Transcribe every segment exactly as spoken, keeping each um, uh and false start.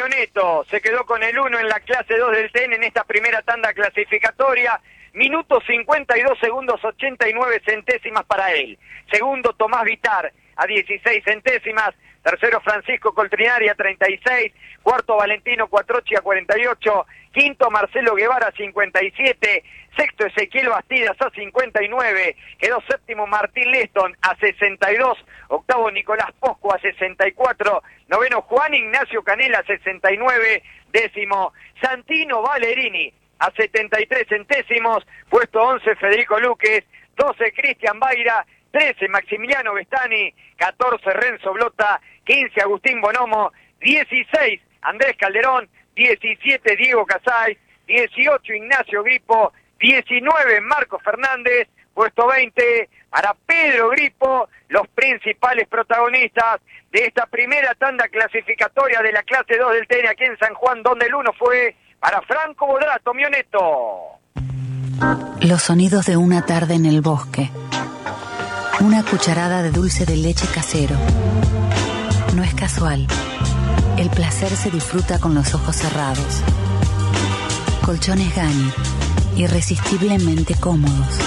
Tomioneto se quedó con el uno en la clase dos del T E N en esta primera tanda clasificatoria. Minutos cincuenta y dos segundos ochenta y nueve centésimas para él. Segundo, Tomás Vitar a dieciséis centésimas. Tercero, Francisco Coltrinari a treinta y seis. Cuarto, Valentino Cuatrochi a cuarenta y ocho. Quinto, Marcelo Guevara a cincuenta y siete. Sexto, Ezequiel Bastidas a cincuenta y nueve. Quedó séptimo Martín Leston a sesenta y dos. Octavo, Nicolás Posco a sesenta y cuatro. Noveno, Juan Ignacio Canela a sesenta y nueve. Décimo, Santino Valerini a setenta y tres centésimos. Puesto once, Federico Luques. doce, Cristian Baira. trece, Maximiliano Bestani. catorce, Renzo Blota. quince, Agustín Bonomo. dieciséis, Andrés Calderón. diecisiete, Diego Casais. dieciocho, Ignacio Gripo. diecinueve, Marco Fernández. Puesto veinte, para Pedro Gripo, los principales protagonistas de esta primera tanda clasificatoria de la clase dos del T E N aquí en San Juan, donde el uno fue para Franco Bodrato Mioneto. Los sonidos de una tarde en el bosque. Una cucharada de dulce de leche casero. No es casual. El placer se disfruta con los ojos cerrados. Colchones Gani, irresistiblemente cómodos.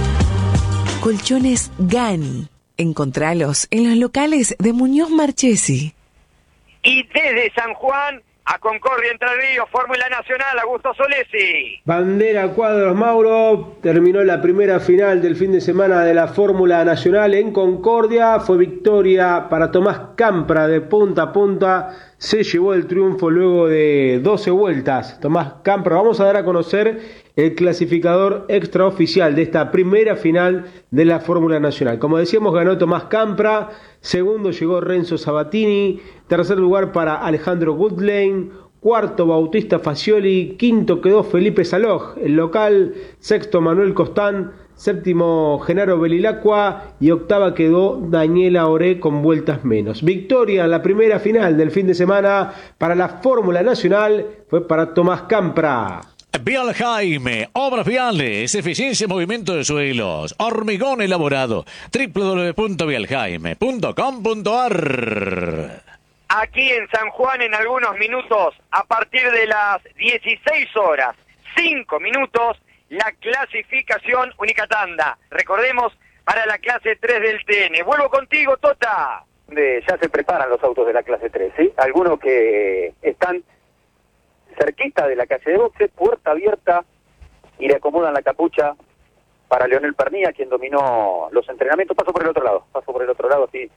Colchones Gani. Encontralos en los locales de Muñoz Marchesi. Y desde San Juan a Concordia, Entre Ríos, Fórmula Nacional, Augusto Solesi. Bandera Cuadros Mauro, terminó la primera final del fin de semana de la Fórmula Nacional en Concordia. Fue victoria para Tomás Campra de punta a punta. Se llevó el triunfo luego de doce vueltas. Tomás Campra, vamos a dar a conocer el clasificador extraoficial de esta primera final de la Fórmula Nacional. Como decíamos, ganó Tomás Campra. Segundo llegó Renzo Sabatini. Tercer lugar para Alejandro Goodlane. Cuarto, Bautista Facioli. Quinto quedó Felipe Saloj, el local. Sexto, Manuel Costán. Séptimo, Genaro Belilacqua. Y octava quedó Daniela Oré con vueltas menos. Victoria en la primera final del fin de semana para la Fórmula Nacional fue para Tomás Campra. Vial Jaime, obras viales, eficiencia, movimiento de suelos, hormigón elaborado, doble u doble u doble u punto vial jaime punto com punto a r. Aquí en San Juan, en algunos minutos, a partir de las dieciséis horas, cinco minutos, la clasificación única tanda. Recordemos, para la clase tres del T E N. Vuelvo contigo, Tota. De, ya se preparan los autos de la clase tres, ¿sí? Algunos que están cerquita de la calle de boxe, puerta abierta, y le acomodan la capucha para Leonel Pernía, quien dominó los entrenamientos. Paso por el otro lado, paso por el otro lado, sí.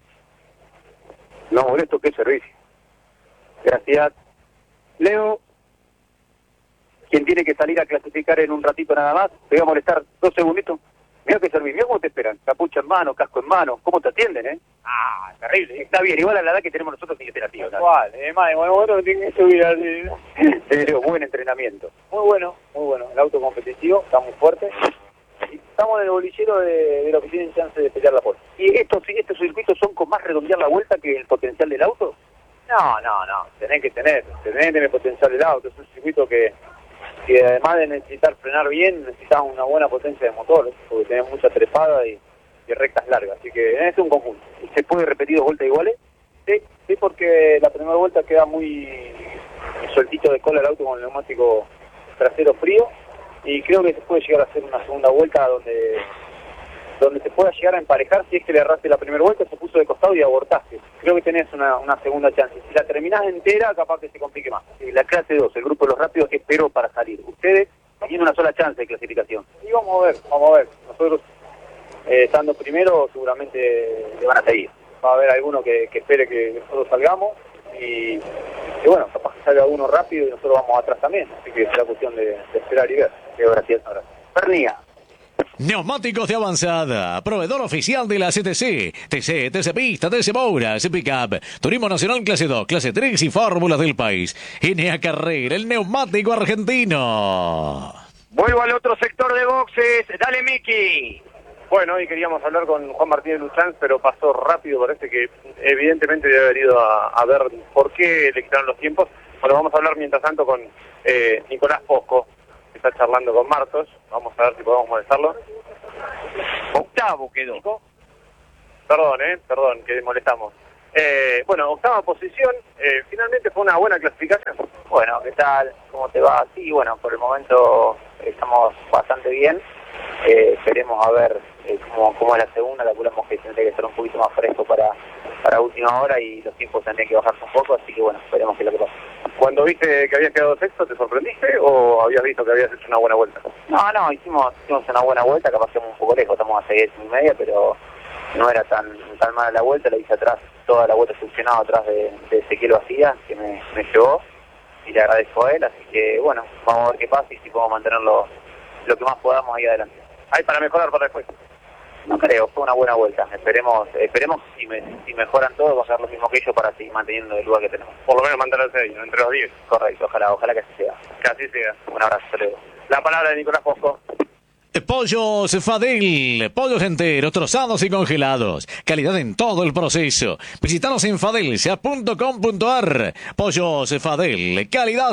No molesto, qué servicio. Gracias. Leo, quien tiene que salir a clasificar en un ratito nada más, te voy a molestar dos segunditos. Mira qué servicio, mira cómo te esperan, capucha en mano, casco en mano, cómo te atienden, ¿eh? Ah, terrible. Está bien, igual a la edad que tenemos nosotros tiene que ser así, ¿no? Igual, además, de bueno, bueno, tiene que subir así. Pero buen entrenamiento. Muy bueno, muy bueno. El auto competitivo está muy fuerte. Y estamos en el bolillero de, de lo que tienen chance de pelear la puerta. ¿Y estos, estos circuitos son con más redondear la vuelta que el potencial del auto? No, no, no. Tenés que tener, tenés que tener potencial del auto. Es un circuito que, que además de necesitar frenar bien, necesitas una buena potencia de motor, porque tenés mucha trepada y, y rectas largas. Así que es un conjunto. ¿Y se puede repetir dos vueltas iguales? Sí, sí, porque la primera vuelta queda muy sueltito de cola el auto con el neumático trasero frío, y creo que se puede llegar a hacer una segunda vuelta donde donde se pueda llegar a emparejar. Si es que le erraste la primera vuelta, se puso de costado y abortaste. Creo que tenés una, una segunda chance. Si la terminás entera, capaz que se complique más. Sí, la clase dos, el grupo de los rápidos, esperó para salir. Ustedes tienen una sola chance de clasificación. Y vamos a ver, vamos a ver. Nosotros, eh, estando primero, seguramente le van a seguir. Va a haber alguno que, que espere que nosotros salgamos, y, y bueno, capaz que salga uno rápido y nosotros vamos atrás también. Así que será cuestión de, de esperar y ver. Gracias. Pernía. Neumáticos de avanzada, proveedor oficial de la C T C, T C, T C Pista, T C Moura, C Pickup, Turismo Nacional Clase dos, Clase tres y Fórmulas del país. N A Carrera, el neumático argentino. Vuelvo al otro sector de boxes, dale Miki. Bueno, hoy queríamos hablar con Juan Martínez Luchán, pero pasó rápido, parece que evidentemente debe haber ido a, a ver por qué le quitaron los tiempos. Bueno, vamos a hablar mientras tanto con eh, Nicolás Posco, que está charlando con Martos. Vamos a ver si podemos molestarlo. Octavo quedó. Perdón, eh, perdón, que molestamos. Eh, bueno, octava posición, eh, finalmente fue una buena clasificación. Bueno, ¿qué tal? ¿Cómo te va? Sí, bueno, por el momento estamos bastante bien. Eh, esperemos a ver eh, cómo, cómo es la segunda. Calculamos que tendría que ser un poquito más fresco para, para última hora y los tiempos tendrían que bajarse un poco, así que bueno, esperemos que es lo que pase. Cuando viste que habías quedado sexto, ¿te sorprendiste o habías visto que habías hecho una buena vuelta? No, no, hicimos, hicimos una buena vuelta, capaz que un poco lejos, estamos a seis y media, pero no era tan tan mala la vuelta. La hice atrás, toda la vuelta succionada atrás de, de Ezequiel Bastida, que me, me llevó, y le agradezco a él, así que bueno, vamos a ver qué pasa y si podemos mantenerlo lo que más podamos ahí adelante. Hay para mejorar para después. No creo, fue una buena vuelta. Esperemos, esperemos si, me, si mejoran todos, va a ser lo mismo que ellos para seguir manteniendo el lugar que tenemos. Por lo menos mantenerse ahí, entre los diez. Correcto, ojalá, ojalá que así sea. Que así sea. Un abrazo, hasta luego. La palabra de Nicolás Fosco. Pollos Fadel, pollos enteros, trozados y congelados. Calidad en todo el proceso. Visítanos en fadelsa punto com punto ar. Pollos Fadel, calidad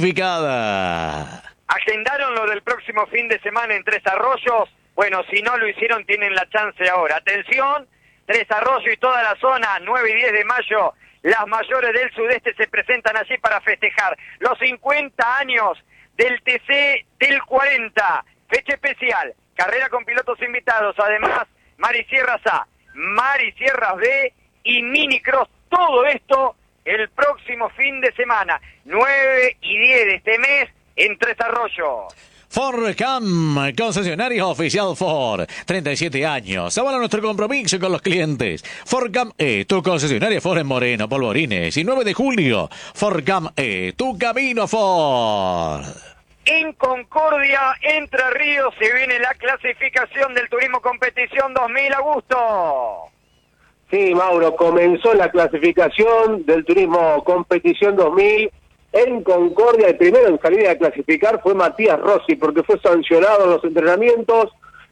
certificada. ¿Agendaron lo del próximo fin de semana en Tres Arroyos? Bueno, si no lo hicieron, tienen la chance ahora. Atención, Tres Arroyos y toda la zona, nueve y diez de mayo, las mayores del sudeste se presentan allí para festejar los cincuenta años del T C del cuarenta. Fecha especial, carrera con pilotos invitados, además Marisierras A, Marisierras B y Minicross. Todo esto el próximo fin de semana, nueve y diez de este mes, en Tres Arroyos. Fordcam, concesionaria oficial Ford, treinta y siete años, avala nuestro compromiso con los clientes. Fordcam E, tu concesionaria Ford en Moreno, Polvorines, y nueve de julio, Fordcam E, tu camino Ford. En Concordia, Entre Ríos, se viene la clasificación del Turismo Competición dos mil, Augusto. Sí, Mauro, comenzó la clasificación del Turismo Competición dos mil en Concordia. El primero en salir a clasificar fue Matías Rossi, porque fue sancionado en los entrenamientos,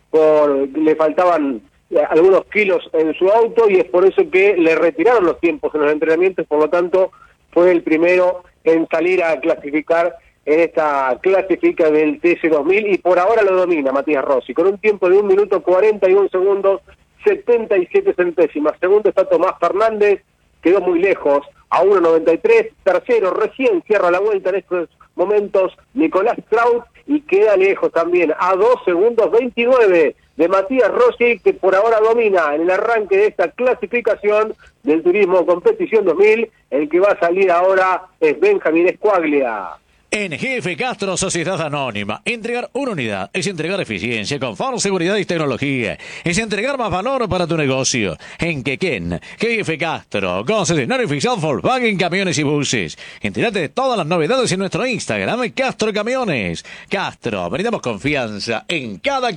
por le faltaban algunos kilos en su auto y es por eso que le retiraron los tiempos en los entrenamientos, por lo tanto fue el primero en salir a clasificar en esta clasifica del T C dos mil y por ahora lo domina Matías Rossi, con un tiempo de un minuto cuarenta y un segundos, setenta y siete centésimas. Segundo está Tomás Fernández, quedó muy lejos, a uno noventa y tres. Tercero, recién cierra la vuelta en estos momentos Nicolás Kraut y queda lejos también, a dos segundos veintinueve de Matías Rossi, que por ahora domina en el arranque de esta clasificación del Turismo Competición dos mil. El que va a salir ahora es Benjamín Escuaglia. En G F Castro Sociedad Anónima, entregar una unidad es entregar eficiencia, confort, seguridad y tecnología. Es entregar más valor para tu negocio. En Quequén, G F Castro, concesionario oficial Volkswagen Camiones y Buses. Entérate de todas las novedades en nuestro Instagram, Castro Camiones. Castro, brindamos confianza en cada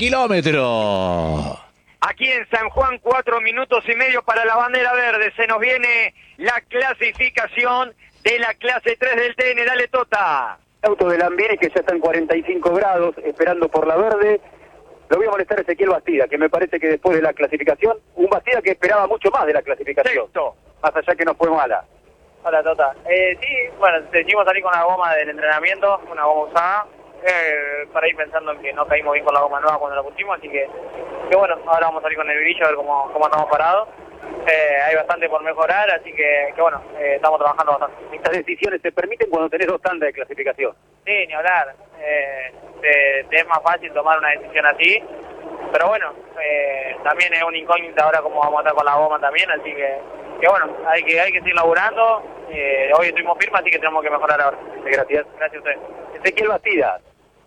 kilómetro. Aquí en San Juan, cuatro minutos y medio para la bandera verde. Se nos viene la clasificación de la clase tres del T N. Dale, Tota. Auto de Lambieri que ya está en cuarenta y cinco grados, esperando por la verde. Lo voy a molestar a Ezequiel Bastida, que me parece que después de la clasificación, un Bastida que esperaba mucho más de la clasificación. Sexto. Más allá que no fue mala. Hola, Tota. Eh, sí, bueno, decidimos salir con la goma del entrenamiento, una goma usada, eh, para ir pensando en que no caímos bien con la goma nueva cuando la pusimos, así que, que bueno, ahora vamos a salir con el brillo a ver cómo, cómo estamos parados. Eh, hay bastante por mejorar, así que, que bueno, eh, estamos trabajando bastante. Estas decisiones se permiten cuando tenés dos tandas de clasificación. Sí, ni hablar. Eh, te, te es más fácil tomar una decisión así, pero bueno, eh, también es una incógnita ahora cómo vamos a estar con la goma también, así que, que bueno, hay que hay que seguir laburando. Eh, hoy estuvimos firmes, así que tenemos que mejorar ahora. Gracias. Gracias a ustedes. Ezequiel Bastida.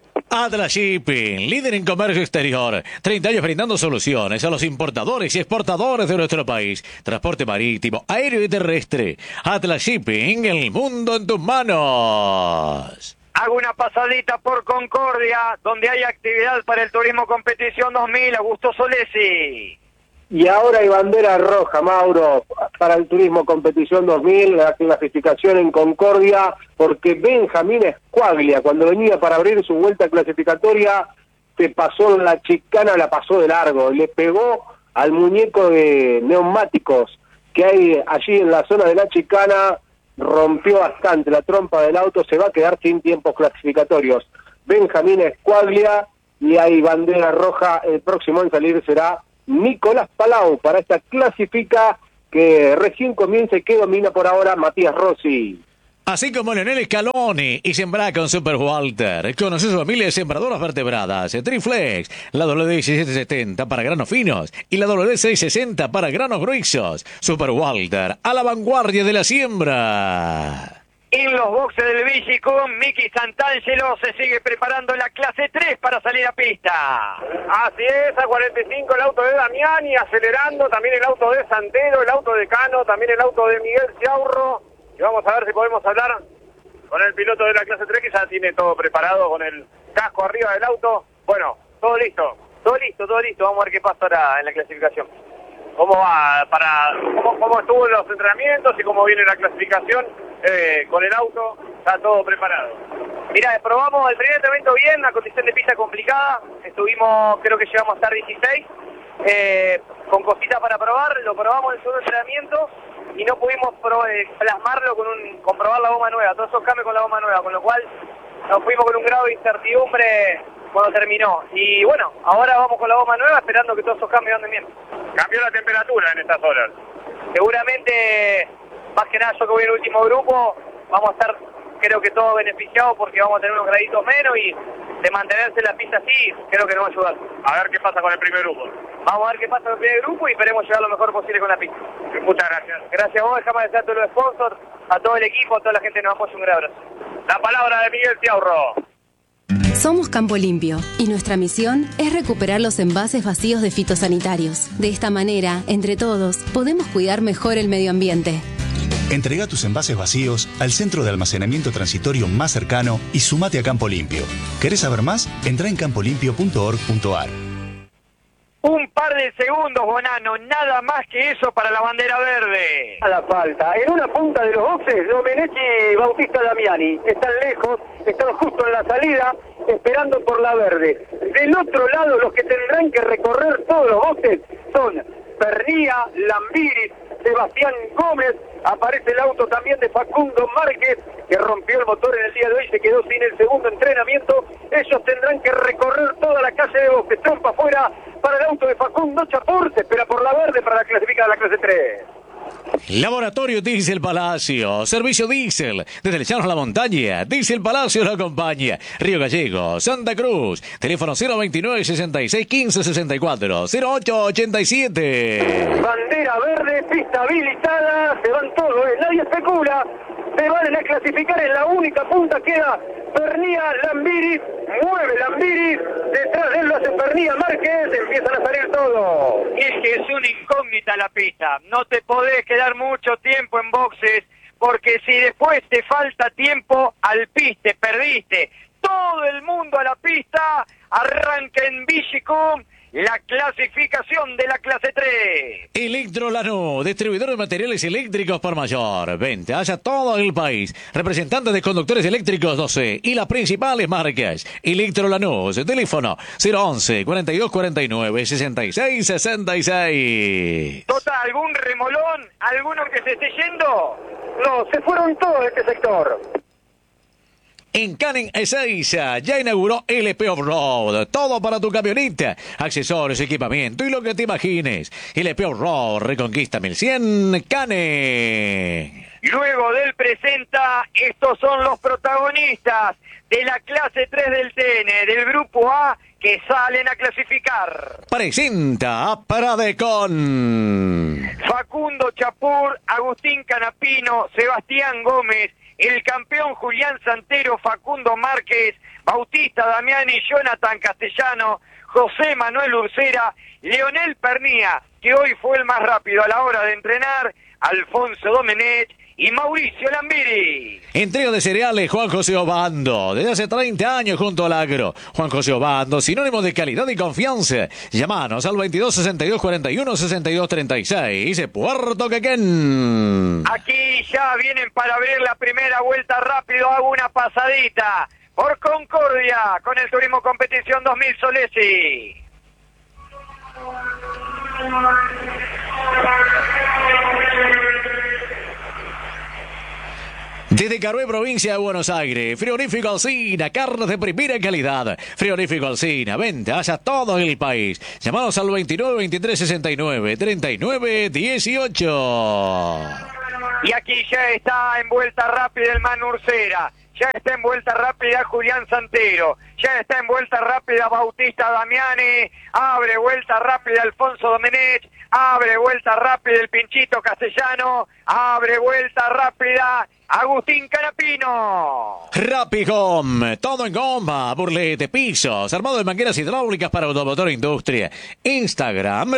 Atlas Shipping, líder en comercio exterior. treinta años brindando soluciones a los importadores y exportadores de nuestro país. Transporte marítimo, aéreo y terrestre. Atlas Shipping, el mundo en tus manos. Hago una pasadita por Concordia, donde hay actividad para el Turismo Competición dos mil. Augusto Solesi. Y ahora hay bandera roja, Mauro, para el Turismo Competición dos mil, la clasificación en Concordia, porque Benjamín Escuaglia, cuando venía para abrir su vuelta clasificatoria, se pasó en la chicana, la pasó de largo, le pegó al muñeco de neumáticos que hay allí en la zona de la chicana, rompió bastante la trompa del auto, se va a quedar sin tiempos clasificatorios. Benjamín Escuaglia, y hay bandera roja, el próximo en salir será Nicolás Palau para esta clasifica que recién comienza y que domina por ahora Matías Rossi. Así como Leonel Scaloni y Sembra con Super Walter. Conoce su familia de sembradoras vertebradas. Triflex, la W D diecisiete setenta para granos finos y la W D seiscientos sesenta para granos gruesos. Super Walter, a la vanguardia de la siembra. En los boxes del Vigicum, Miki Santangelo se sigue preparando la clase tres para salir a pista. Así es, a cuarenta y cinco el auto de Damiani acelerando, también el auto de Santero, el auto de Cano, también el auto de Miguel Ciaurro. Y vamos a ver si podemos hablar con el piloto de la clase tres, que ya tiene todo preparado con el casco arriba del auto. Bueno, todo listo, todo listo, todo listo. Vamos a ver qué pasa ahora en la clasificación. ¿Cómo va? Para, cómo, cómo estuvo los entrenamientos y cómo viene la clasificación eh, con el auto? Está todo preparado. Mira, probamos el primer entrenamiento bien, una condición de pista complicada. Estuvimos, creo que llegamos a estar dieciséis, eh, con cositas para probar. Lo probamos en el segundo entrenamiento y no pudimos pro, eh, plasmarlo con un, comprobar la goma nueva, todos esos cambios con la goma nueva, con lo cual nos fuimos con un grado de incertidumbre cuando terminó. Y bueno, ahora vamos con la goma nueva esperando que todos esos cambios anden bien. Cambió la temperatura en estas horas. Seguramente, más que nada yo que voy en el último grupo, vamos a estar, creo que todos beneficiados porque vamos a tener unos graditos menos y de mantenerse en la pista así, creo que nos va a ayudar. A ver qué pasa con el primer grupo. Vamos a ver qué pasa con el primer grupo y esperemos llegar lo mejor posible con la pista. Muchas gracias. Gracias a vos, dejame desear a todos los sponsors, a todo el equipo, a toda la gente que nos apoya, un gran abrazo. La palabra de Miguel Ciaurro. Somos Campo Limpio y nuestra misión es recuperar los envases vacíos de fitosanitarios. De esta manera, entre todos, podemos cuidar mejor el medio ambiente. Entrega tus envases vacíos al centro de almacenamiento transitorio más cercano y sumate a Campo Limpio. ¿Querés saber más? Entrá en campo limpio punto org punto ar. Un par de segundos, Bonano, nada más que eso para la bandera verde. A la falta. En una punta de los boxes, Domenech y Bautista Damiani. Están lejos, están justo en la salida, esperando por la verde. Del otro lado, los que tendrán que recorrer todos los boxes son Pernía, Lambiris, Sebastián Gómez. Aparece el auto también de Facundo Márquez, que rompió el motor en el día de hoy, se quedó sin el segundo entrenamiento. Ellos tendrán que recorrer toda la calle de boxes. Trompa afuera para el auto de Facundo Chapur, se espera por la verde para la clasificada de la clase tres. Laboratorio Diesel Palacio, servicio diésel, desde el Llano a la Montaña, Diesel Palacio lo acompaña, Río Gallego, Santa Cruz, teléfono cero veintinueve, sesenta y seis, quince, sesenta y cuatro, cero ocho ochenta y siete. Bandera verde, pista habilitada, se van todos, ¿eh? Nadie especula, se van a clasificar en la única punta, queda Pernía, Lambiris, mueve Lambiris, detrás de él lo hace Pernía Márquez, empiezan a salir todos. Es que es una incógnita la pista, no te podés quedar mucho tiempo en boxes, porque si después te falta tiempo al piste, perdiste. Todo el mundo a la pista, arranca en Vigicum la clasificación de la clase tres. Electro Lanús, distribuidor de materiales eléctricos por mayor. Ventas a todo el país. Representantes de conductores eléctricos doce y las principales marcas. Electro Lanús, teléfono cero once, cuarenta y dos cuarenta y nueve, sesenta y seis sesenta y seis. Tota, ¿algún remolón? ¿Alguno que se esté yendo? No, se fueron todos de este sector. En Canen Ezeiza ya inauguró L P Off-Road. Todo para tu camioneta. Accesorios, equipamiento y lo que te imagines. L P Off-Road, Reconquista mil cien, Canen. Luego del presenta, estos son los protagonistas de la clase tres del T N, del grupo A, que salen a clasificar. Presenta a Paradecon. Facundo Chapur, Agustín Canapino, Sebastián Gómez, el campeón Julián Santero, Facundo Márquez, Bautista Damiani, Jonathan Castellano, José Manuel Ursera, Leonel Pernía, que hoy fue el más rápido a la hora de entrenar, Alfonso Domenech y Mauricio Lambiri. Entrega de cereales Juan José Obando, desde hace treinta años junto al agro. Juan José Obando, sinónimo de calidad y confianza. Llámanos al veintidós, sesenta y dos, cuarenta y uno, sesenta y dos, treinta y seis, Puerto Quequén. Aquí ya vienen para abrir la primera vuelta rápido, hago una pasadita por Concordia con el Turismo Competición dos mil Solesi. Desde Carué, provincia de Buenos Aires, Frigorífico Alsina, carnes de primera calidad. Frigorífico Alsina, ventas a todo el país. Llamados al veintinueve, veintitrés, sesenta y nueve, treinta y nueve, dieciocho. Y aquí ya está en vuelta rápida el Manu Ursera. Ya está en vuelta rápida Julián Santero. Ya está en vuelta rápida Bautista Damiani. Abre vuelta rápida Alfonso Domenech. Abre vuelta rápida el Pinchito Castellano. Abre vuelta rápida Agustín Canapino. Rapigom, todo en goma, burlete, pisos, armado de mangueras hidráulicas para automotor e industria. Instagram,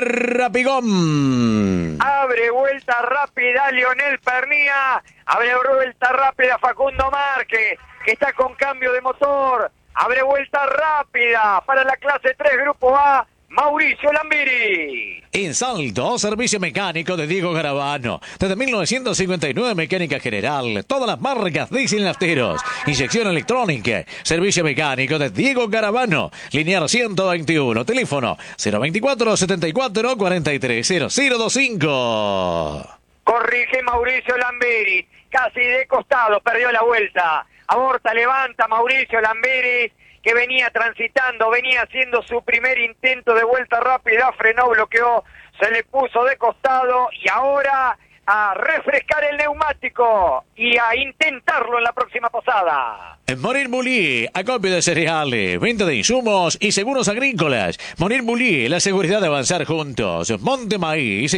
Rapigom. Abre vuelta rápida Lionel Pernía. Abre vuelta rápida Facundo Márquez, que está con cambio de motor. Abre vuelta rápida para la clase tres Grupo A, Mauricio Lambiri. En Salto, servicio mecánico de Diego Garabano. Desde mil novecientos cincuenta y nueve, mecánica general. Todas las marcas diesel nafteros. Inyección electrónica. Servicio mecánico de Diego Garabano. Lineal ciento veintiuno. Teléfono cero veinticuatro, setenta y cuatro, cuarenta y tres, cero cero veinticinco. Corrige Mauricio Lambiri. Casi de costado, perdió la vuelta. Aborta, levanta Mauricio Lambiri, que venía transitando, venía haciendo su primer intento de vuelta rápida, frenó, bloqueó, se le puso de costado y ahora a refrescar el neumático y a intentarlo en la próxima pasada. Morir Bulí, acopio de cereales, venta de insumos y seguros agrícolas. Morir Bulí, la seguridad de avanzar juntos. Monte Maíz,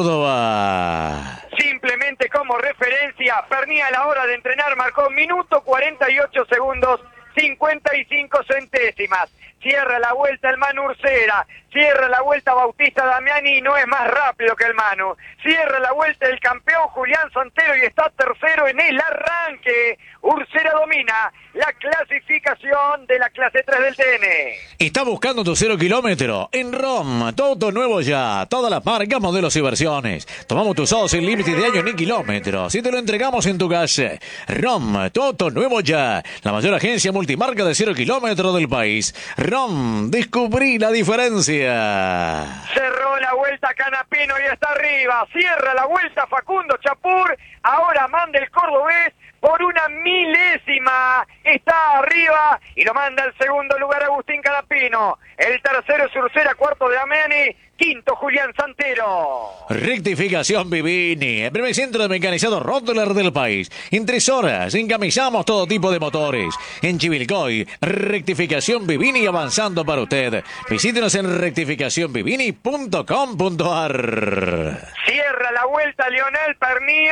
Córdoba. Simplemente como referencia, Pernía a la hora de entrenar marcó minuto cuarenta y ocho segundos, cincuenta y cinco centésimas. Cierra la vuelta el Manu Ursera, cierra la vuelta Bautista Damiani y no es más rápido que el Manu. Cierra la vuelta el campeón Julián Santero y está tercero en el arranque. Ursera domina la clasificación de la clase tres del T N. Está buscando tu cero kilómetro en ROM, todo nuevo ya, todas las marcas, modelos y versiones. Tomamos tu socio sin límite de año ni kilómetros y te lo entregamos en tu casa. ROM, todo nuevo ya, la mayor agencia multimarca de cero kilómetros del país. ROM, descubrí la diferencia. Cerró la vuelta Canapino y está arriba. Cierra la vuelta Facundo Chapur. Ahora manda el cordobés por una milésima. Está arriba y lo manda al segundo lugar Agustín Canapino. El tercero es Ursera, cuarto de Damiani, quinto Julián Santero. Rectificación Vivini, el primer centro de mecanizado Rottler del país. En tres horas encamisamos todo tipo de motores. En Chivilcoy, Rectificación Vivini avanzando para usted. Visítenos en rectificación vivini punto com punto a r. Cierra la vuelta Lionel Pernía.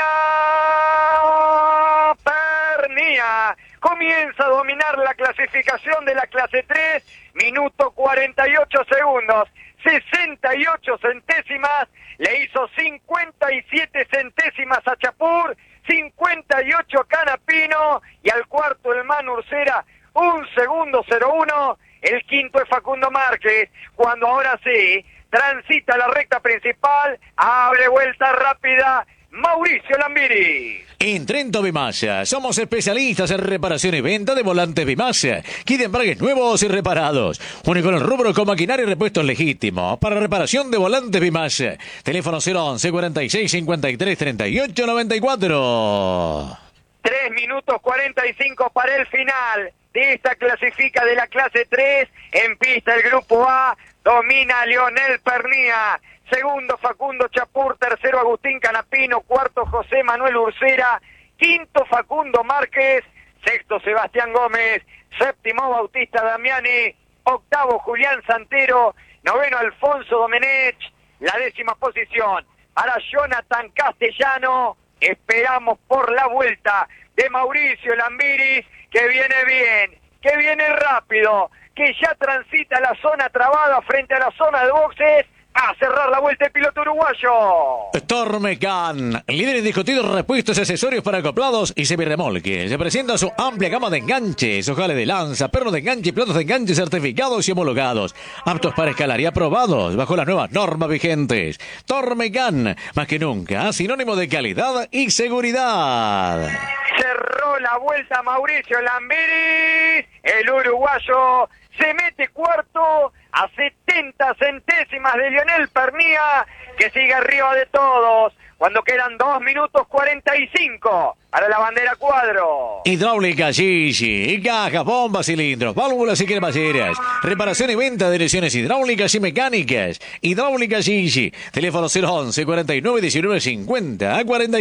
Pernía comienza a dominar la clasificación de la clase tres, minuto cuarenta y ocho segundos, sesenta y ocho centésimas, le hizo cincuenta y siete centésimas a Chapur, cincuenta y ocho a Canapino y al cuarto el Manu Ursera, un segundo cero uno, el quinto es Facundo Márquez, cuando ahora sí transita la recta principal, abre vuelta rápida Mauricio Lambiri. En Trento Bimasa, somos especialistas en reparación y venta de volantes Bimasa, kit de embragues nuevos y reparados. Único en el rubro con maquinaria y repuestos legítimos para reparación de volantes Bimasa. Teléfono cero once, cuarenta y seis, cincuenta y tres, treinta y ocho, noventa y cuatro. tres minutos cuarenta y cinco para el final de esta clasifica de la clase tres. En pista el grupo A, domina Lionel Pernía. Segundo Facundo Chapur, tercero Agustín Canapino, cuarto José Manuel Ursera, quinto Facundo Márquez, sexto Sebastián Gómez, séptimo Bautista Damiani, octavo Julián Santero, noveno Alfonso Domenech, la décima posición para Jonathan Castellano. Esperamos por la vuelta de Mauricio Lambiri, que viene bien, que viene rápido, que ya transita la zona trabada frente a la zona de boxes, a cerrar la vuelta el piloto uruguayo. Tormecan, líder indiscutido en repuestos y accesorios para acoplados y semirremolques. Se presenta su amplia gama de enganches, ojales de lanza, pernos de enganche y platos de enganche certificados y homologados, aptos para escalar y aprobados bajo las nuevas normas vigentes. Tormecan, más que nunca, sinónimo de calidad y seguridad. Cerró la vuelta Mauricio Lambiri, el uruguayo se mete cuarto a setenta centésimas de Lionel Pernía, que sigue arriba de todos. cuando quedan dos minutos cuarenta y cinco para la bandera cuadro. Hidráulica Gigi, cajas, bombas, cilindros, válvulas y cremalleras. Reparación y venta de lesiones hidráulicas y mecánicas. Hidráulica Gigi, teléfono cero once, cuarenta y nueve, diecinueve, cincuenta, cuarenta y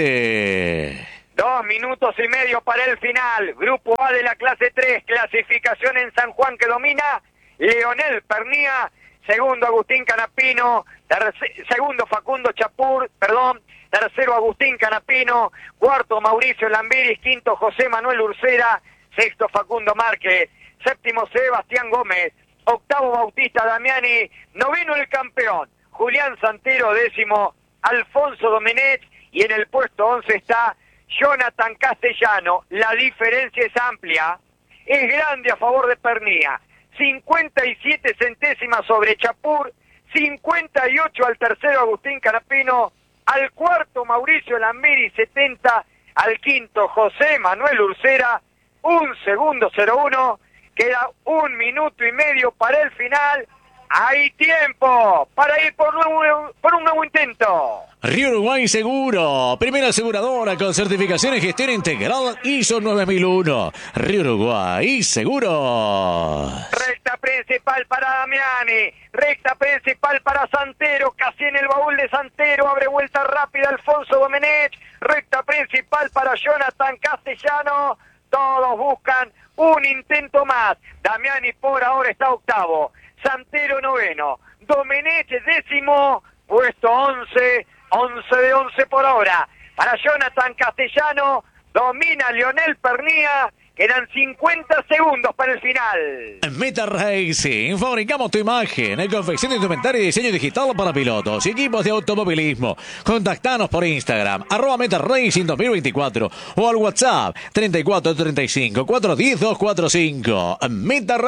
siete. Dos minutos y medio para el final. Grupo A de la clase tres, clasificación en San Juan que domina Leonel Pernía. Segundo Agustín Canapino, terce- segundo Facundo Chapur, perdón, tercero Agustín Canapino, cuarto Mauricio Lambiris, quinto José Manuel Ursera, sexto Facundo Márquez, séptimo Sebastián Gómez, octavo Bautista Damiani, noveno el campeón, Julián Santero, décimo Alfonso Domenech, y en el puesto once está Jonathan Castellano. La diferencia es amplia, es grande a favor de Pernía. cincuenta y siete centésimas sobre Chapur, cincuenta y ocho al tercero Agustín Canapino, al cuarto Mauricio Lambiri, setenta, al quinto José Manuel Ursera, un segundo cero uno, queda un minuto y medio para el final, hay tiempo para ir por, nuevo, por un nuevo intento. Río Uruguay Seguro, primera aseguradora con certificación en gestión integral I S O nueve mil uno. Río Uruguay Seguro. Recta principal para Damiani, recta principal para Santero, casi en el baúl de Santero, abre vuelta rápida Alfonso Domenech, recta principal para Jonathan Castellano, todos buscan un intento más. Damiani por ahora está octavo, Santero noveno, Domenech décimo, puesto once, once de once por ahora. Para Jonathan Castellano, domina Leonel Pernía, quedan cincuenta segundos para el final. Meta Racing, fabricamos tu imagen, confección de indumentaria y diseño digital para pilotos y equipos de automovilismo. Contactanos por Instagram, arroba Meta Racing dos mil veinticuatro o al WhatsApp treinta y cuatro treinta y cinco, cuatrocientos diez, doscientos cuarenta y cinco. Meta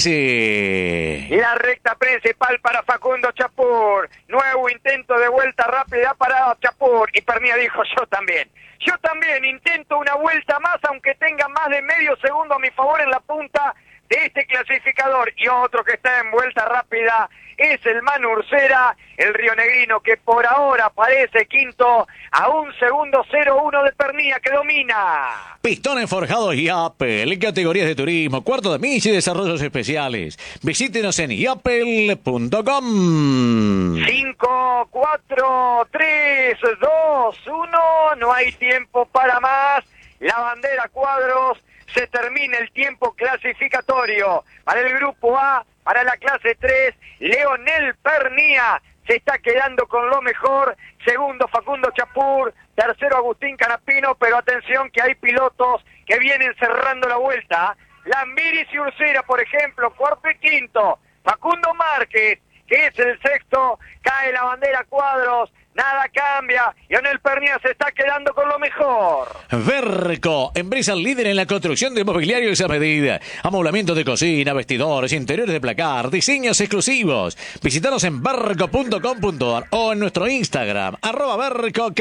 Racing. La recta principal para Facundo Chapur, nuevo intento de vuelta rápida para Chapur, y Pernía dijo yo también. Yo también intento una vuelta más, aunque tenga más de medio segundo a mi favor en la punta de este clasificador. Y otro que está en vuelta rápida es el Manu Ursera, el rionegrino, que por ahora aparece quinto a un segundo cero uno de Pernía, que domina. Pistones forjados Yapel, categorías de turismo, cuarto de milla y desarrollos especiales. Visítenos en yapel punto com. cinco, cuatro, tres, dos, uno, no hay tiempo para más. La bandera cuadros, se termina el tiempo clasificatorio. Para el grupo A, para la clase tres, Leonel Pernía se está quedando con lo mejor. Segundo, Facundo Chapur. Tercero, Agustín Canapino. Pero atención que hay pilotos que vienen cerrando la vuelta. Lambiris y Ursera, por ejemplo. Cuarto y quinto, Facundo Márquez, que es el sexto. Cae la bandera cuadros. Nada cambia. Leonel Pernía se está quedando con lo mejor. Verco, empresa líder en la construcción de mobiliario a medida. Amoblamiento de cocina, vestidores, interiores de placar, diseños exclusivos. Visítanos en verco punto com punto ar o en nuestro Instagram, arroba Verco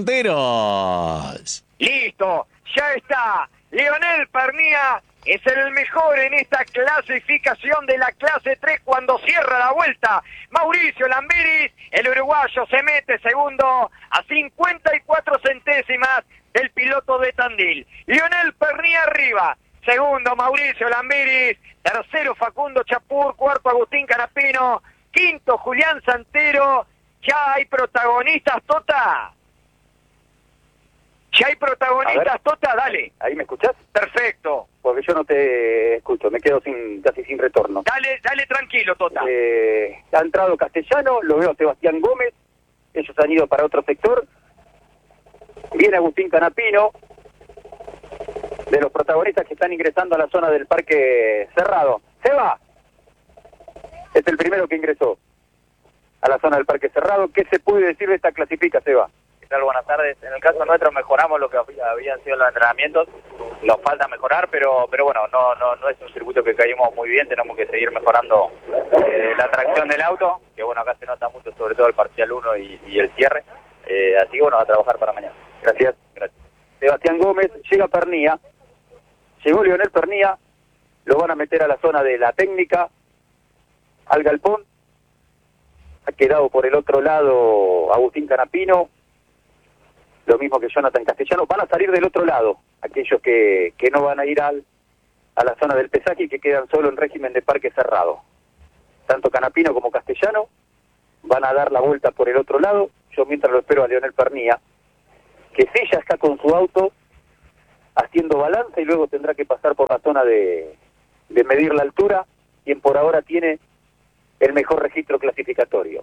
Carpinteros. Listo, ya está. Leonel Pernía es el mejor en esta clasificación de la clase tres cuando cierra la vuelta. Mauricio Lambiris, el uruguayo, se mete segundo a cincuenta y cuatro centésimas del piloto de Tandil. Leonel Pernía arriba. Segundo, Mauricio Lambiris. Tercero, Facundo Chapur. Cuarto, Agustín Canapino. Quinto, Julián Santero. Ya hay protagonistas, Tota. Ya hay protagonistas, Tota, dale. ¿Ahí me escuchás? Perfecto. Porque yo no te escucho, me quedo sin casi sin retorno. Dale, dale tranquilo, Tota. Eh, ha entrado Castellano, lo veo a Sebastián Gómez, ellos han ido para otro sector. Viene Agustín Canapino, de los protagonistas que están ingresando a la zona del Parque Cerrado. ¡Seba! Es el primero que ingresó a la zona del Parque Cerrado. ¿Qué se puede decir de esta clasifica, Seba? ¿Qué tal? Buenas tardes. En el caso nuestro mejoramos lo que habían sido los entrenamientos. Nos falta mejorar, pero pero bueno, no no no es un circuito que caímos muy bien. Tenemos que seguir mejorando eh, la tracción del auto, que bueno, acá se nota mucho, sobre todo el parcial uno y, y el cierre. Eh, así que bueno, a trabajar para mañana. Gracias. Gracias. Sebastián Gómez, llega Pernía. Llegó Leonel Pernía. Lo van a meter a la zona de la técnica, al galpón. Ha quedado por el otro lado Agustín Canapino. lo mismo que Jonathan Castellano. Van a salir del otro lado, aquellos que, que no van a ir al, a la zona del pesaje y que quedan solo en régimen de parque cerrado. Tanto Canapino como Castellano van a dar la vuelta por el otro lado. Yo mientras lo espero a Leonel Pernía, que sí ya está con su auto haciendo balance y luego tendrá que pasar por la zona de, de medir la altura, quien por ahora tiene el mejor registro clasificatorio.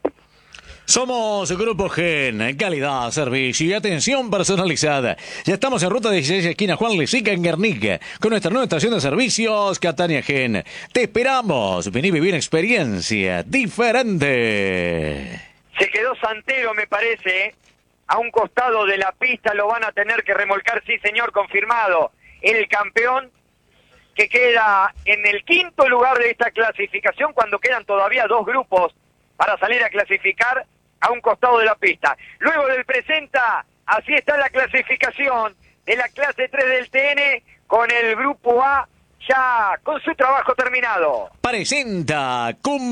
Somos Grupo Gen, calidad, servicio y atención personalizada. Ya estamos en ruta dieciséis, esquina Juan Lezica, en Guernica, con nuestra nueva estación de servicios, Catania Gen. Te esperamos, vení a vivir una experiencia diferente. Se quedó Santero, me parece, ¿eh? A un costado de la pista lo van a tener que remolcar, sí señor, confirmado. El campeón que queda en el quinto lugar de esta clasificación cuando quedan todavía dos grupos para salir a clasificar a un costado de la pista. Luego del presenta, así está la clasificación de la clase tres del T N con el grupo A ya con su trabajo terminado. Presenta Cum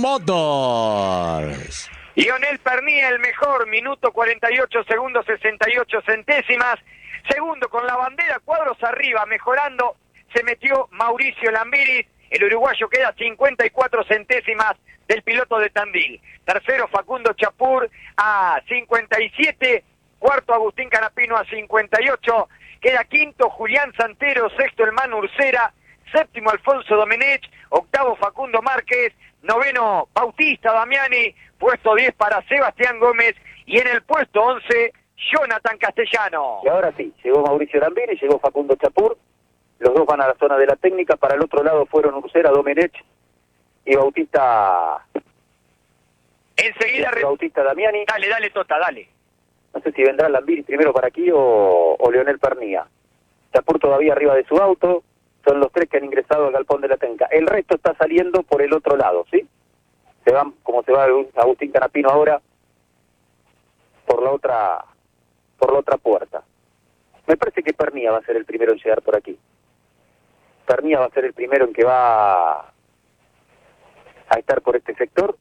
Motors. Lionel Pernía, el mejor, minuto cuarenta y ocho segundos sesenta y ocho centésimas. Segundo, con la bandera cuadros arriba, mejorando, se metió Mauricio Lambiris. El uruguayo queda cincuenta y cuatro centésimas del piloto de Tandil. Tercero, Facundo Chapur a cincuenta y siete. Cuarto, Agustín Canapino a cincuenta y ocho. Queda quinto, Julián Santero. Sexto, el Manu Ursera. Séptimo, Alfonso Domenech. Octavo, Facundo Márquez. Noveno, Bautista Damiani. Puesto diez para Sebastián Gómez. Y en el puesto once, Jonathan Castellano. Y ahora sí, llegó Mauricio Lambiri, llegó Facundo Chapur. Los dos van a la zona de la técnica. Para el otro lado fueron Ursera, Domenech y Bautista. Enseguida. Y Bautista Damiani. Dale, dale, Tota, dale. No sé si vendrá Lambiri primero para aquí o, o Leonel Pernía. Chapur todavía arriba de su auto. Son los tres que han ingresado al galpón de la técnica. El resto está saliendo por el otro lado, ¿sí? Se van, como se va Agustín Canapino ahora, por la otra, por la otra puerta. Me parece que Pernía va a ser el primero en llegar por aquí. Pernía va a ser el primero en que va a estar por este sector.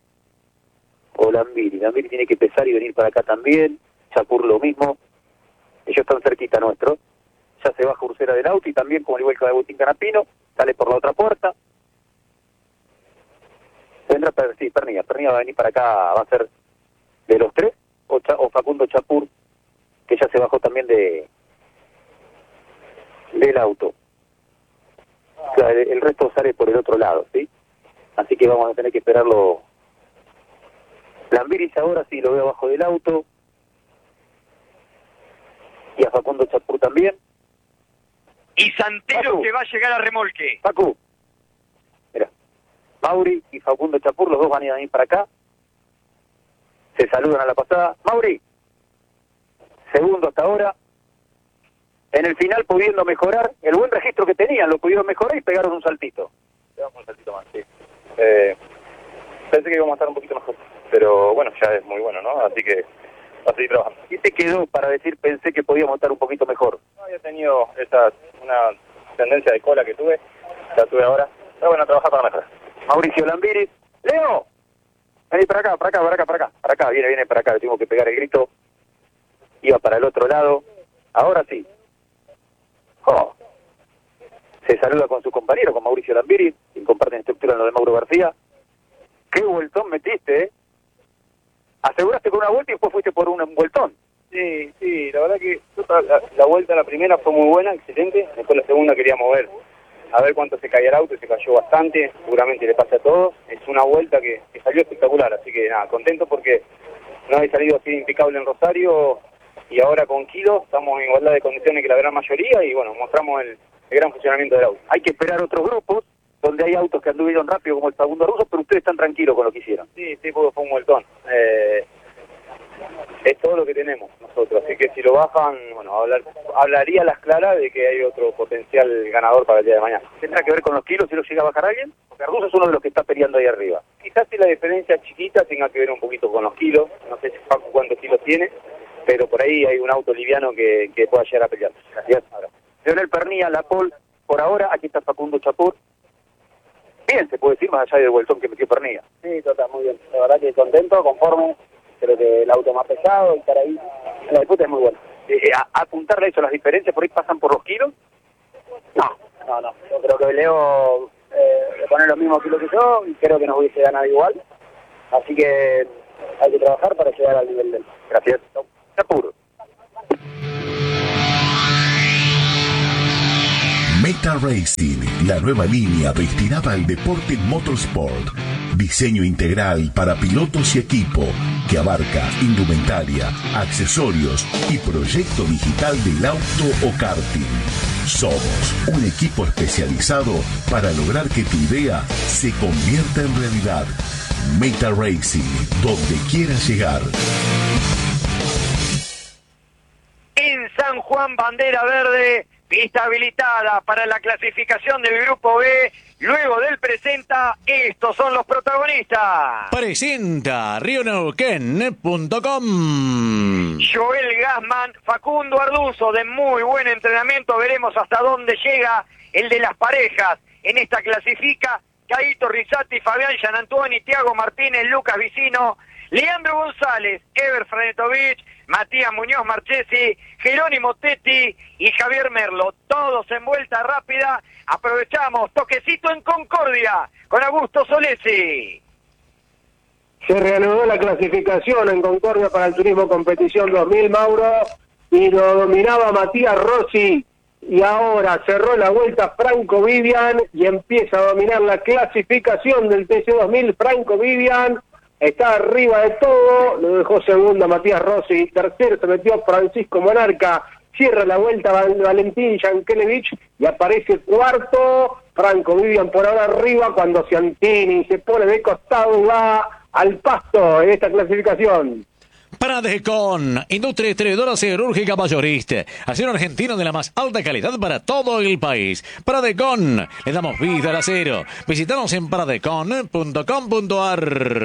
O Lambiri. Lambiri tiene que pesar y venir para acá también. Chapur lo mismo. Ellos están cerquita nuestro. Ya se baja Ursera del auto y también, como al igual que Agustín Canapino, sale por la otra puerta. Vendrá, sí, Pernía. Pernía va a venir para acá, va a ser de los tres, o, Cha, o Facundo Chapur, que ya se bajó también de del auto. O sea, el, el resto sale por el otro lado, ¿sí? Así que vamos a tener que esperarlo. Lambiris ahora sí lo veo abajo del auto. Y a Facundo Chapur también. Y Santero Facu, que va a llegar a remolque. Facu. Mira. Mauri y Facundo Chapur, los dos van a ir a venir para acá. Se saludan a la pasada. Mauri. Segundo hasta ahora. En el final pudiendo mejorar. El buen registro que tenían lo pudieron mejorar y pegaron un saltito. Pegamos un saltito más, sí. Eh, pensé que íbamos a estar un poquito mejor. Pero bueno, ya es muy bueno, ¿no? Así que a seguir trabajando. ¿Qué te quedó para decir pensé que podíamos estar un poquito mejor? No, había tenido esa, una tendencia de cola que tuve, la tuve ahora. Pero bueno, trabajar para mejorar. Mauricio Lambiris. ¡Leo! Vení para acá, para acá, para acá, para acá. Para acá, viene, viene para acá. Le tengo que pegar el grito. Iba para el otro lado. Ahora sí. Oh. Se saluda con su compañero, con Mauricio Lambiris, quien comparten estructura en lo de Mauro García. ¡Qué vueltón metiste, eh! Aseguraste con una vuelta y después fuiste por un vueltón. Sí, sí, la verdad que la, la vuelta a la primera fue muy buena, excelente. Después la segunda quería mover, a ver cuánto se caía el auto, y se cayó bastante. Seguramente le pasa a todos. Es una vuelta que, que salió espectacular, así que nada, contento porque no he salido así impecable en Rosario. Y ahora con Kilo estamos en igualdad de condiciones que la gran mayoría y bueno, mostramos el, el gran funcionamiento del auto. Hay que esperar otros grupos donde hay autos que anduvieron rápido como el segundo ruso, pero ustedes están tranquilos con lo que hicieron. Sí, sí, porque fue un vueltón. Eh, es todo lo que tenemos nosotros, así que si lo bajan, bueno, hablar, hablaría a las claras de que hay otro potencial ganador para el día de mañana. ¿Tendrá que ver con los kilos si lo llega a bajar alguien? Porque Arduzo es uno de los que está peleando ahí arriba. Quizás si la diferencia chiquita tenga que ver un poquito con los kilos, no sé si Paco cuántos kilos tiene, pero por ahí hay un auto liviano que, que pueda llegar a pelear. Gracias. Ahora, Leonel Pernía, la pole, por ahora, aquí está Facundo Chapur. Bien, se puede decir, más allá del vueltón que metió Pernía. Sí, total, muy bien. La verdad que contento, conforme. creo que el auto más pesado y estar ahí en la disputa es muy bueno. Eh, a, apuntarle a eso, las diferencias por ahí pasan por los kilos. No, no, no. Yo creo que Leo eh, le pone los mismos kilos que yo y creo que nos hubiese ganado igual. Así que hay que trabajar para llegar al nivel de él. Gracias. Está puro. Meta Racing, la nueva línea destinada al deporte motorsport. Diseño integral para pilotos y equipo que abarca indumentaria, accesorios y proyecto digital del auto o karting. Somos un equipo especializado para lograr que tu idea se convierta en realidad. Meta Racing, donde quieras llegar. En San Juan, bandera verde, pista habilitada para la clasificación del Grupo B. Luego del presenta, estos son los protagonistas. Presenta rio neuquén punto com. Joel Gassman, Facundo Arduzo, de muy buen entrenamiento. Veremos hasta dónde llega el de las parejas. En esta clasifica Caíto Rizzati, Fabián Gianantuoni, Tiago Martínez, Lucas Vicino, Leandro González, Ever Franetovich, Matías Muñoz Marchesi, Jerónimo Tetti y Javier Merlo. Todos en vuelta rápida. Aprovechamos, toquecito en Concordia con Augusto Solesi. Se reanudó la clasificación en Concordia para el Turismo Competición dos mil, Mauro, y lo dominaba Matías Rossi. Y ahora cerró la vuelta Franco Vivian y empieza a dominar la clasificación del T C dos mil. Franco Vivian está arriba de todo, lo dejó segunda Matías Rossi, tercero se metió Francisco Monarca, cierra la vuelta Valentín Yankelevich y aparece cuarto Franco Vivian por ahora arriba cuando Ciantini se pone de costado y va al pasto en esta clasificación. Pradecon, industria distribuidora siderúrgica mayorista, acero argentino de la más alta calidad para todo el país. Pradecon, le damos vida al acero. Visítanos en pradecon punto com punto a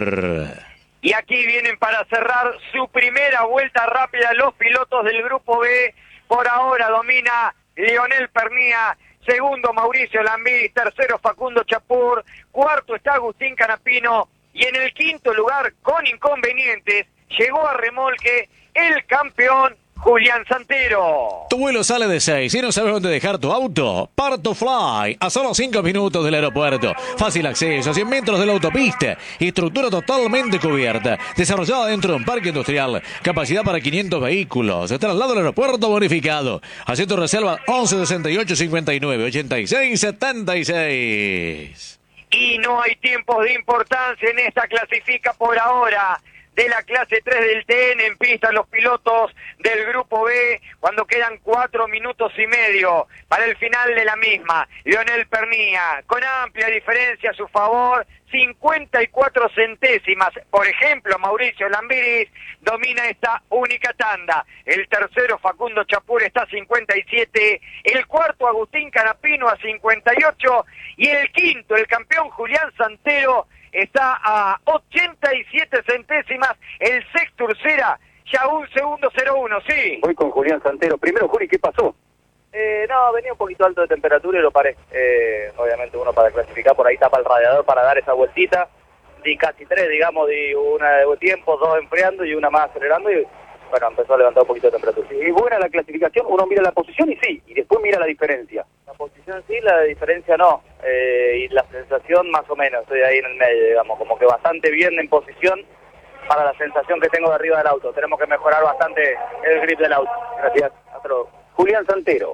r. Y aquí vienen para cerrar su primera vuelta rápida los pilotos del Grupo B. Por ahora domina Lionel Pernía, segundo Mauricio Lambiris, tercero Facundo Chapur, cuarto está Agustín Canapino y en el quinto lugar, con inconvenientes, llegó a remolque el campeón Julián Santero. Tu vuelo sale de seis y no sabes dónde dejar tu auto. Part2Fly, a solo cinco minutos del aeropuerto. Fácil acceso, a cien metros de la autopista. Estructura totalmente cubierta. Desarrollada dentro de un parque industrial. Capacidad para quinientos vehículos. Está al lado del aeropuerto bonificado. Hacé tu reserva once sesenta y ocho cincuenta y nueve ochenta y seis setenta y seis. Y no hay tiempos de importancia en esta clasifica por ahora. De la clase tres del T N en pista los pilotos del Grupo B cuando quedan cuatro minutos y medio para el final de la misma. Lionel Pernía con amplia diferencia a su favor, cincuenta y cuatro centésimas. Por ejemplo, Mauricio Lambiris domina esta única tanda. El tercero, Facundo Chapur, está a cincuenta y siete. El cuarto, Agustín Canapino, a cincuenta y ocho. Y el quinto, el campeón Julián Santero, está a ochenta y siete centésimas. El sexto Ursera, ya un segundo cero uno, sí. Voy con Julián Santero. Primero, Juli, ¿qué pasó? Eh, no, venía un poquito alto de temperatura y lo paré. Eh, obviamente uno para clasificar por ahí tapa el radiador para dar esa vueltita. Di casi tres, digamos, di una de tiempo, dos enfriando y una más acelerando y bueno, empezó a levantar un poquito de temperatura. Y buena la clasificación, uno mira la posición y sí, y después mira la diferencia. La posición sí, la diferencia no. Eh, y la sensación más o menos, estoy ahí en el medio, digamos, como que bastante bien en posición para la sensación que tengo de arriba del auto. Tenemos que mejorar bastante el grip del auto. Gracias. Otro. Julián Santero.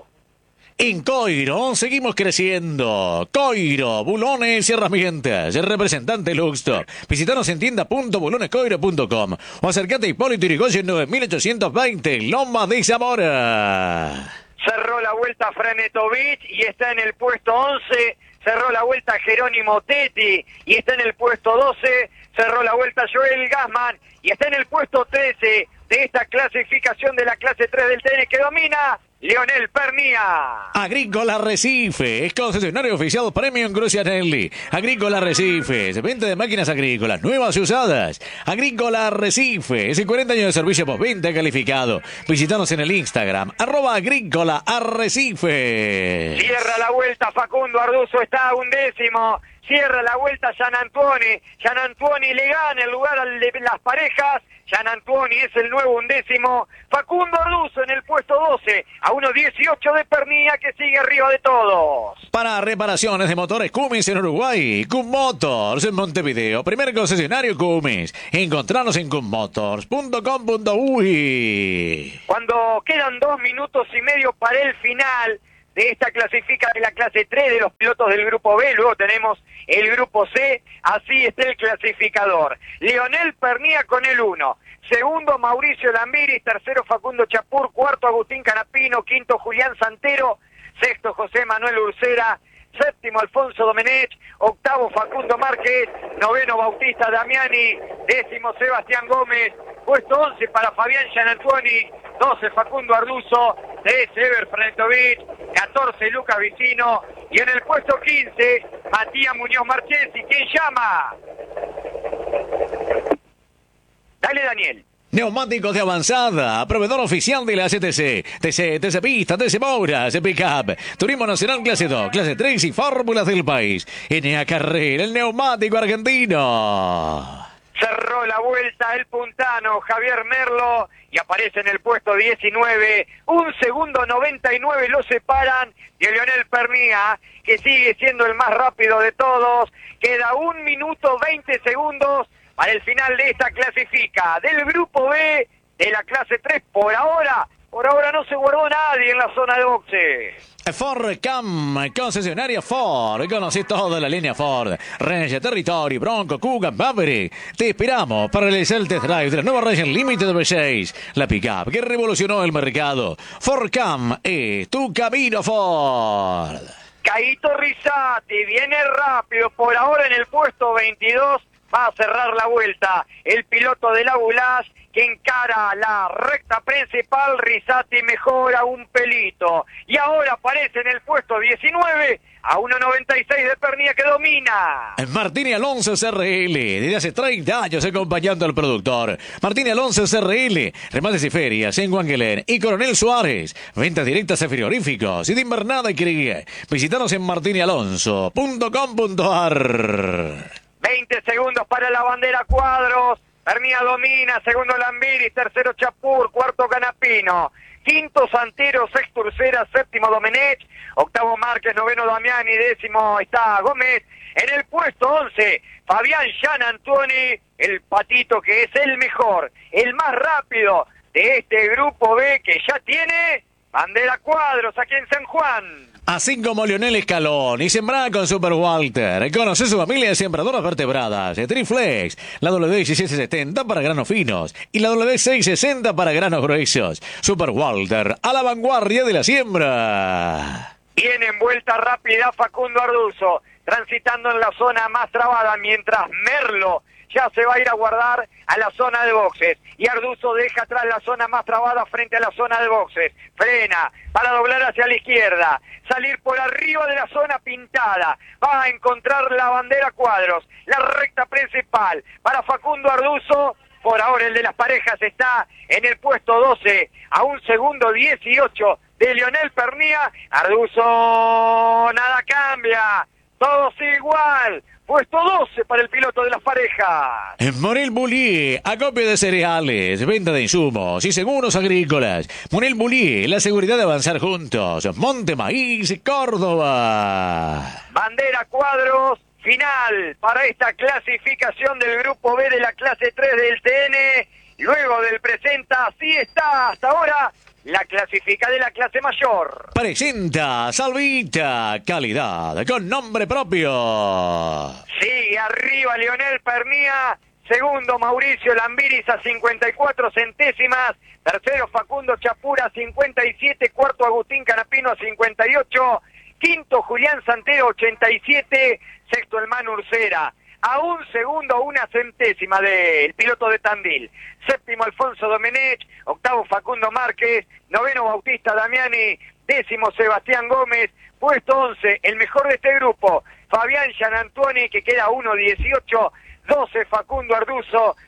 En Coiro seguimos creciendo. Coiro, bulones y herramientas. El representante Luxtor. Visítanos en tienda punto bulones coiro punto com o acercate a Hipólito Yrigoyen nueve mil ochocientos veinte, Lomas de Zamora. Cerró la vuelta Franetovich y está en el puesto once. Cerró la vuelta Jerónimo Tetti y está en el puesto doce. Cerró la vuelta Joel Gassman y está en el puesto trece de esta clasificación de la clase tres del T N que domina Lionel Pernía. Agrícola Recife, es concesionario oficial Premium Crucianelli. Agrícola Recife, venta de máquinas agrícolas, nuevas y usadas. Agrícola Recife, es cuarenta años de servicio postventa calificado. Visítanos en el Instagram, arroba Agrícola Arrecife. Cierra la vuelta Facundo Arduzo, está a undécimo. cierra la vuelta Gian Antuoni, Gian Antuoni le gana el lugar al de las parejas, Gian Antuoni es el nuevo undécimo, Facundo Arduzo en el puesto doce, a uno dieciocho de Pernía que sigue arriba de todos. Para reparaciones de motores Cummins en Uruguay, Cum Motors en Montevideo, primer concesionario Cummins. Encontranos en cum motors punto com punto uy. Cuando quedan dos minutos y medio para el final de esta clasifica de la clase tres de los pilotos del grupo B, luego tenemos el grupo C, así está el clasificador. Leonel Pernía con el uno, segundo Mauricio Lambiris, tercero Facundo Chapur, cuarto Agustín Canapino, quinto Julián Santero, sexto José Manuel Ursera, séptimo Alfonso Domenech, octavo Facundo Márquez, noveno Bautista Damiani, décimo Sebastián Gómez, puesto once para Fabián Gianantuoni, doce Facundo Arduzo, trece Ever Frentovich, catorce Lucas Vicino y en el puesto quince Matías Muñoz Marchesi. ¿Quién llama? Dale, Daniel. Neumáticos de avanzada, proveedor oficial de la C T C, T C, T C Pista, T C Mouras, Pickup, Turismo Nacional Clase dos, Clase tres y fórmulas del país. N A Carrera, el neumático argentino. Cerró la vuelta el puntano Javier Merlo y aparece en el puesto diecinueve. Un segundo noventa y nueve lo separan de Leonel Pernía, que sigue siendo el más rápido de todos. Queda un minuto veinte segundos para el final de esta clasifica del grupo B de la clase tres. Por ahora, por ahora no se guardó nadie en la zona de boxe. Ford Cam, concesionaria Ford. Conocí toda la línea Ford. Ranger, Territory, Bronco, Kuga, Maverick. Te esperamos para realizar el test drive de la nueva Ranger Limited V seis. La pickup que revolucionó el mercado. Ford Cam es tu camino Ford. Caíto Rizzati viene rápido. Por ahora en el puesto veintidós. Va a cerrar la vuelta el piloto de la Bulás que encara la recta principal. Rizzati mejora un pelito y ahora aparece en el puesto diecinueve a uno noventa y seis de Pernía que domina. Martín Alonso C R L, desde hace treinta años acompañando al productor. Martín Alonso C R L, remates y ferias en Wangelén y Coronel Suárez. Ventas directas a frigoríficos y de invernada y cría. Visítanos en martín alonso punto com punto ar. veinte segundos para la bandera Cuadros. Pernía domina, segundo Lambiris, tercero Chapur, cuarto Canapino, quinto Santero, sexto Ursera, séptimo Domenech, octavo Márquez, noveno Damiani, décimo está Gómez. En el puesto once, Fabián Gianantuoni, el patito que es el mejor, el más rápido de este grupo B que ya tiene bandera Cuadros aquí en San Juan. Así como Lionel Escalón y sembrada con Super Walter. Conoce su familia de sembradoras vertebradas. Triflex, la W diecisiete setenta para granos finos y la W seiscientos sesenta para granos gruesos. Super Walter, a la vanguardia de la siembra. Viene en vuelta rápida Facundo Arduzo, transitando en la zona más trabada, mientras Merlo ya se va a ir a guardar a la zona de boxes. Y Arduzo deja atrás la zona más trabada frente a la zona de boxes. Frena para doblar hacia la izquierda. Salir por arriba de la zona pintada. Va a encontrar la bandera Cuadros. La recta principal para Facundo Arduzo. Por ahora el de las parejas está en el puesto doce. A un segundo dieciocho de Leonel Pernía. Arduzo, nada cambia. Todo sigue igual. Puesto doce para el piloto de las parejas. Monel Bullier, acopio de cereales, venta de insumos y seguros agrícolas. Monel Bullier, la seguridad de avanzar juntos. Monte Maíz, Córdoba. Bandera Cuadros, final para esta clasificación del grupo B de la clase tres del T N. Luego del presenta, así está hasta ahora la clasifica de la clase mayor. Presenta Salvita, calidad con nombre propio. Sigue arriba Leonel Pernía, segundo Mauricio Lambiris a cincuenta y cuatro centésimas, tercero Facundo Chapura a cincuenta y siete, cuarto Agustín Canapino a cincuenta y ocho, quinto Julián Santero ochenta y siete, sexto el Manu Ursera. A un segundo, una centésima del piloto de Tandil. Séptimo Alfonso Domenech, octavo Facundo Márquez, noveno Bautista Damiani, décimo Sebastián Gómez, puesto once, el mejor de este grupo, Fabián Gianantuoni, que queda uno dieciocho, doce Facundo Arduzo,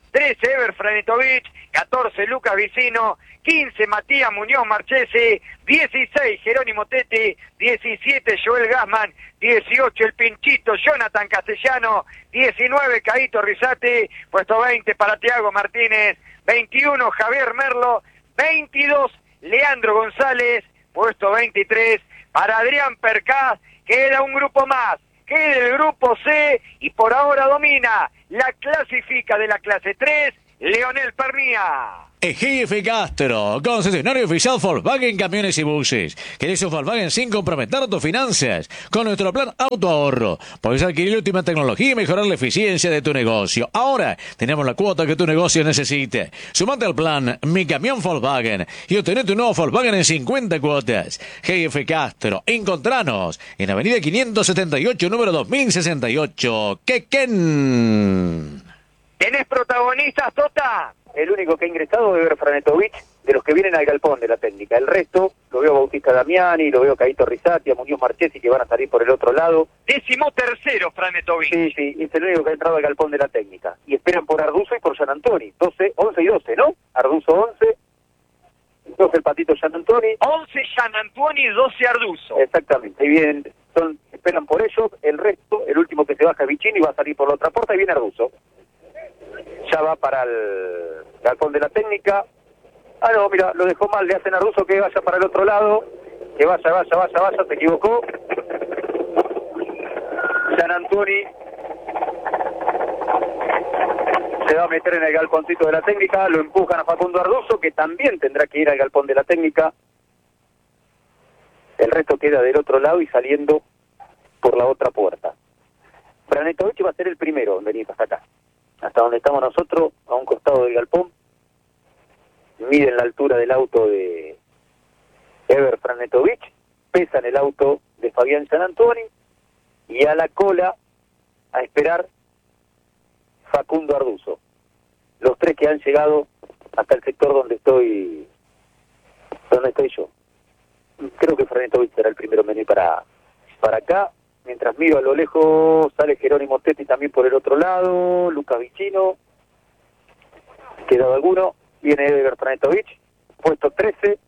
trece Ever Franetovic, catorce Lucas Vicino, quince Matías Muñoz Marchesi, dieciséis Jerónimo Tetti, diecisiete Joel Gassman, dieciocho el Pinchito Jonathan Castellano, diecinueve Caíto Risati, puesto veinte para Tiago Martínez, veintiuno Javier Merlo, veintidós Leandro González, puesto veintitrés para Adrián Percás. Queda un grupo más, queda el grupo C y por ahora domina la clasifica de la clase tres, Leonel Pernía. G F Castro, concesionario oficial Volkswagen Camiones y Buses. ¿Querés un Volkswagen sin comprometer tus finanzas? Con nuestro plan Auto Ahorro, podés adquirir la última tecnología y mejorar la eficiencia de tu negocio. Ahora tenemos la cuota que tu negocio necesite. Sumate al plan Mi Camión Volkswagen y obtené tu nuevo Volkswagen en cincuenta cuotas. G F Castro, encontranos en Avenida quinientos setenta y ocho, número dos mil sesenta y ocho, Quequén. ¿Tenés protagonistas, Tota? El único que ha ingresado es Ever Franetovic, de los que vienen al galpón de la técnica. El resto, lo veo a Bautista Damiani, lo veo a Caíto Risati, a Muñoz Marchesi, que van a salir por el otro lado. Décimo tercero, Franetovic. Sí, sí, es el único que ha entrado al galpón de la técnica. Y esperan por Arduzo y por San Antoni. doce, once y doce, ¿no? Arduzo once, doce el Patito San Antoni. once San Antoni, doce Arduzo. Exactamente, y vienen, son, esperan por ellos. El resto, el último que se baja es Vicini, va a salir por la otra puerta y viene Arduzo. Ya va para el galpón de la técnica. Ah, no, mira, lo dejó mal, le hacen a Russo que vaya para el otro lado. Que vaya, vaya, vaya, vaya, se equivocó. San Antoni se va a meter en el galponcito de la técnica, lo empujan a Facundo Arduzo, que también tendrá que ir al galpón de la técnica. El resto queda del otro lado y saliendo por la otra puerta. Franetovic va a ser el primero en venir hasta acá. Hasta donde estamos nosotros, a un costado del galpón. Miden la altura del auto de Ever Franetovic, pesan el auto de Fabián San Antoni y a la cola a esperar Facundo Arduzo. Los tres que han llegado hasta el sector donde estoy donde estoy yo. Creo que Franetovic será el primero en venir para, para acá. Mientras miro a lo lejos, sale Jerónimo Tetti también por el otro lado, Lucas Vicino, quedado alguno, viene Ever Franetovic, puesto trece.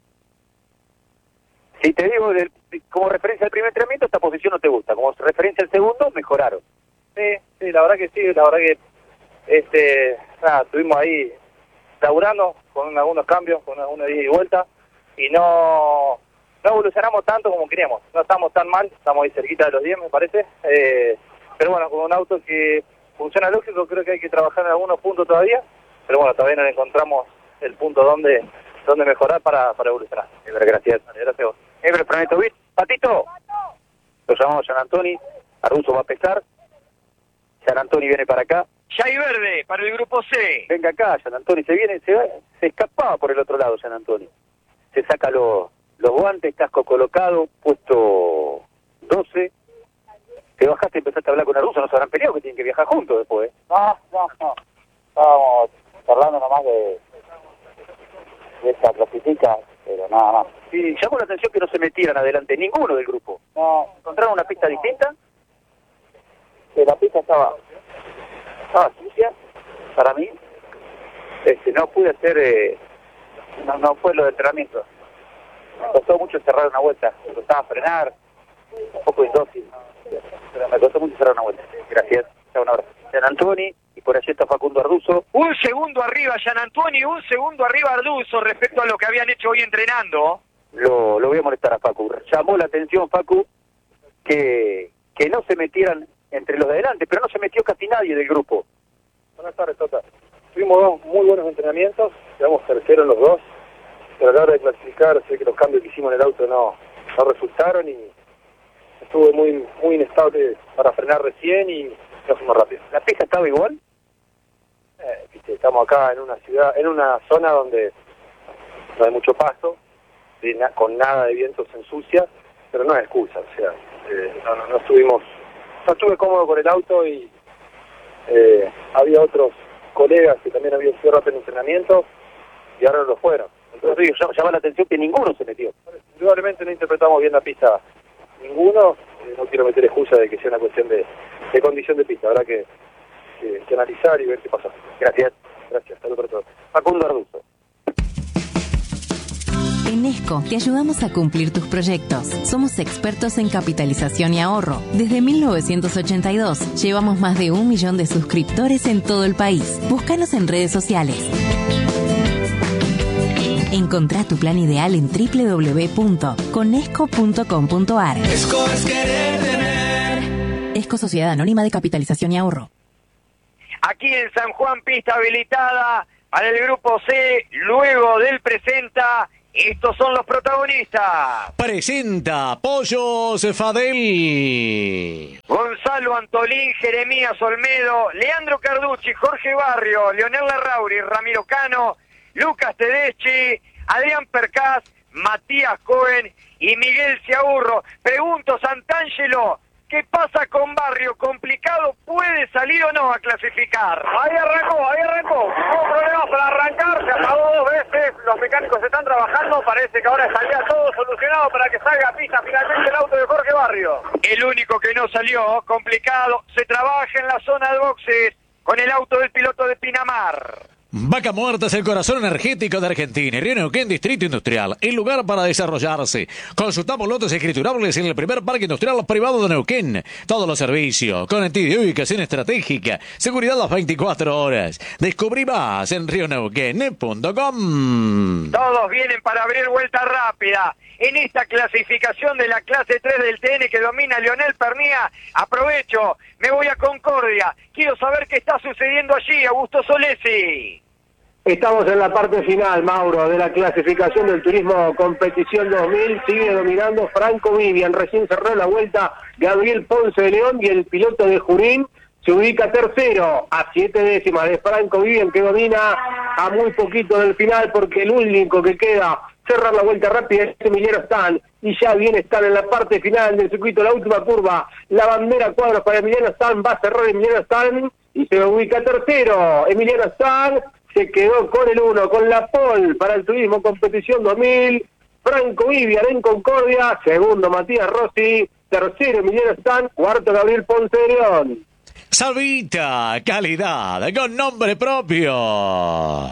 Si te digo, del, como referencia al primer entrenamiento, esta posición no te gusta, como referencia al segundo, mejoraron. Sí, sí, la verdad que sí, la verdad que este, nada, estuvimos ahí laburando con algunos cambios, con algunos ida y vuelta, y no... No evolucionamos tanto como queríamos, no estamos tan mal, estamos ahí cerquita de los diez me parece, eh, pero bueno, con un auto que funciona lógico, creo que hay que trabajar en algunos puntos todavía, pero bueno, todavía no encontramos el punto donde donde mejorar para, para evolucionar. Ever, gracias. Gracias a vos. Ever Franetovic, Patito, lo llamamos San Antoni, Arduzo va a pesar, San Antoni viene para acá. Jai Verde para el grupo C. Venga acá, San Antoni, se viene, se, va, se escapaba por el otro lado San Antoni, se saca los... Los guantes, casco colocado, puesto doce. Te bajaste y empezaste a hablar con Arduzo, no se habrán peleado que tienen que viajar juntos después. No, no, no. Estábamos hablando nomás de, de esta clasifica, pero nada más. Y llamó la atención que no se metieran adelante ninguno del grupo. No. ¿Encontraron una pista distinta? Que la pista estaba, estaba sucia, para mí. Este, no pude hacer, eh, no, no fue lo de entrenamiento. Me costó mucho cerrar una vuelta, me costaba frenar, un poco indócil, pero me costó mucho cerrar una vuelta. Gracias, chao, un abrazo. San Antoni, y por allí está Facundo Arduzo. Un segundo arriba San Antoni, un segundo arriba Arduzo respecto a lo que habían hecho hoy entrenando. Lo, lo voy a molestar a Facu. Llamó la atención, Facu, que, que no se metieran entre los de adelante, pero no se metió casi nadie del grupo. Buenas tardes, Tota. Tuvimos dos muy buenos entrenamientos, quedamos terceros los dos. Pero a la hora de clasificar, sé que los cambios que hicimos en el auto no, no resultaron y estuve muy muy inestable para frenar recién y no fuimos rápido. ¿La pista estaba igual? Eh, viste, estamos acá en una ciudad, en una zona donde no hay mucho paso, na, con nada de viento se ensucia, pero no es excusa, o sea, eh, no, no, no estuvimos, no estuve cómodo con el auto y eh, había otros colegas que también habían sido rápido en entrenamiento y ahora no lo fueron. Entonces llama la atención que ninguno se metió. Indudablemente no interpretamos bien la pista ninguno, eh, no quiero meter excusa de que sea una cuestión de, de condición de pista, habrá que, que, que analizar y ver qué pasó. Gracias. Gracias, saludos para todos. Facundo Arduzo. En Esco te ayudamos a cumplir tus proyectos. Somos expertos en capitalización y ahorro. Desde mil novecientos ochenta y dos llevamos más de un millón de suscriptores en todo el país. Búscanos en redes sociales. Encontrá tu plan ideal en doble u doble u doble u punto conesco punto com punto a r. Esco es querer tener. Esco Sociedad Anónima de Capitalización y Ahorro. Aquí en San Juan, pista habilitada para el grupo C, luego del presenta. Estos son los protagonistas. Presenta Pollo Cefadel. Gonzalo Antolín, Jeremías Olmedo, Leandro Carducci, Jorge Barrio, Leonel Larrauri, Ramiro Cano, Lucas Tedeschi, Adrián Percás, Matías Cohen y Miguel Ciaurro. Pregunto, Santangelo, ¿qué pasa con Barrio? ¿Complicado? ¿Puede salir o no a clasificar? Ahí arrancó, ahí arrancó. No problemas para arrancar, se acabó dos veces. Los mecánicos están trabajando. Parece que ahora estaría todo solucionado para que salga a pista finalmente el auto de Jorge Barrio. El único que no salió, complicado, se trabaja en la zona de boxes con el auto del piloto de Pinamar. Vaca Muerta es el corazón energético de Argentina. Río Neuquén, Distrito Industrial, el lugar para desarrollarse. Consultamos lotes escriturables en el primer parque industrial privado de Neuquén. Todos los servicios, conectividad y ubicación estratégica, seguridad las veinticuatro horas. Descubrí más en río neuquén punto com. Todos vienen para abrir vuelta rápida. En esta clasificación de la clase tres del T N que domina Leonel Pernía, aprovecho, me voy a Concordia. Quiero saber qué está sucediendo allí, Augusto Solesi. Estamos en la parte final, Mauro, de la clasificación del Turismo Competición dos mil. Sigue dominando Franco Vivian. Recién cerró la vuelta Gabriel Ponce de León y el piloto de Junín se ubica tercero a siete décimas de Franco Vivian, que domina a muy poquito del final, porque el único que queda cerrar la vuelta rápida es Emiliano Stan, y ya viene Stan en la parte final del circuito, la última curva, la bandera cuadros para Emiliano Stan, va a cerrar Emiliano Stan y se ubica tercero. Emiliano Stan se quedó con el uno, con la pole para el Turismo Competición dos mil. Franco Vivian en Concordia, segundo Matías Rossi, tercero Emiliano Stan, cuarto Gabriel Ponce de León. Salvita, calidad, con nombre propio.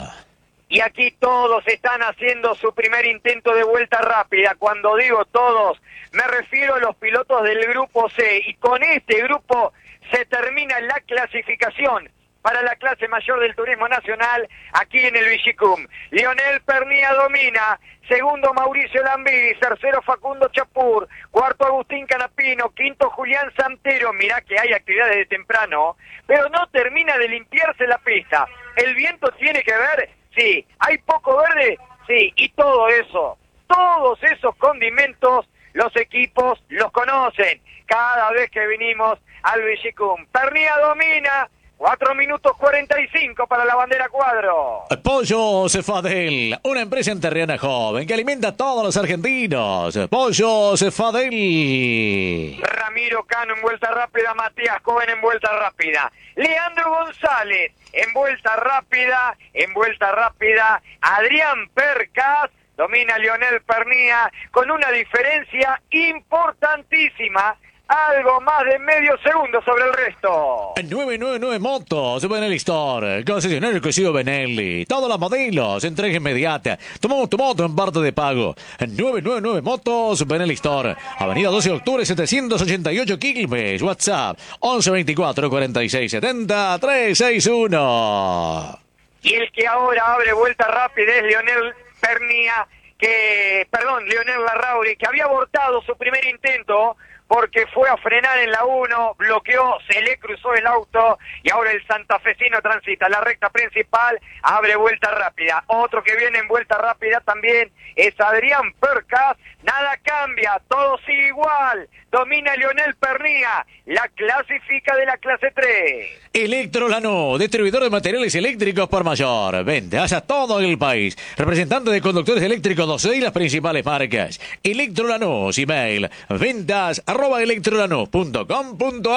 Y aquí todos están haciendo su primer intento de vuelta rápida. Cuando digo todos, me refiero a los pilotos del grupo C. Y con este grupo se termina la clasificación para la clase mayor del turismo nacional aquí en el Vigicum. Leonel Pernía domina, segundo Mauricio Lambidi, tercero Facundo Chapur, cuarto Agustín Canapino, quinto Julián Santero. Mirá que hay actividades de temprano, pero no termina de limpiarse la pista. El viento tiene que ver, sí. Hay poco verde, sí. Y todo eso, todos esos condimentos, los equipos los conocen cada vez que venimos al Vigicum. Pernía domina, cuatro minutos cuarenta y cinco para la bandera cuadro. Pollo Cefadel, una empresa enterriana joven que alimenta a todos los argentinos. Pollo Cefadel. Ramiro Cano en vuelta rápida, Matías Cohen en vuelta rápida, Leandro González en vuelta rápida, en vuelta rápida, Adrián Percas, domina Leonel Pernía con una diferencia importantísima, algo más de medio segundo sobre el resto. novecientos noventa y nueve Motos, Benelli Store, concesionario exclusivo Benelli. Todos los modelos, entrega inmediata. Tomamos tu moto en parte de pago. novecientos noventa y nueve Motos, Benelli Store. Avenida doce de octubre, setecientos ochenta y ocho Quilmes. WhatsApp once veinticuatro cuarenta y seis setenta trescientos sesenta y uno. Y el que ahora abre vuelta rápida es Leonel Pernía, que, perdón, Leonel Larrauri, que había abortado su primer intento porque fue a frenar en la uno, bloqueó, se le cruzó el auto y ahora el santafesino transita la recta principal, abre vuelta rápida. Otro que viene en vuelta rápida también es Adrián Percas. Nada cambia, todo sigue igual. Domina Leonel Pernía, la clasifica de la clase tres. Electrolano, distribuidor de materiales eléctricos por mayor. Ventas a todo el país. Representante de conductores eléctricos doce y las principales marcas. Electrolano, email, ventas arroba electrolano punto com punto